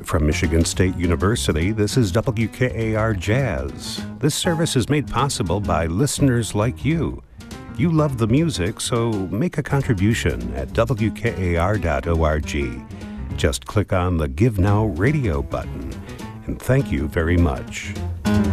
From Michigan State University, this is WKAR Jazz. This service is made possible by listeners like you. You love the music, so make a contribution at WKAR.org. Just click on the Give Now Radio button. And thank you very much.